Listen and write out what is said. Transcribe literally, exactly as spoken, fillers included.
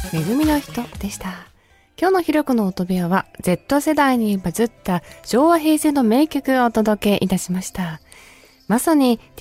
めぐみの人でした。今日のひろこの音部屋は Z 世代にバズった昭和平成の名曲をお届けいたしました。まさに